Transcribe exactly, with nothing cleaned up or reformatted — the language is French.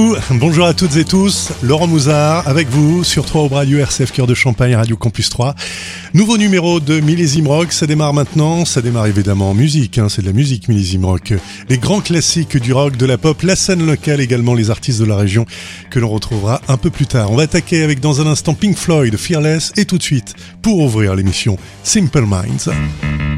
beaucoup, bonjour à toutes et tous, Laurent Mouzard avec vous sur trois Aube Radio, R C F Cœur de Champagne, Radio Campus trois. Nouveau numéro de Millésime Rock, ça démarre maintenant, ça démarre évidemment en musique, hein, c'est de la musique Millésime Rock. Les grands classiques du rock, de la pop, la scène locale également, les artistes de la région que l'on retrouvera un peu plus tard. On va attaquer avec dans un instant Pink Floyd, Fearless et tout de suite, pour ouvrir l'émission, Simple Minds.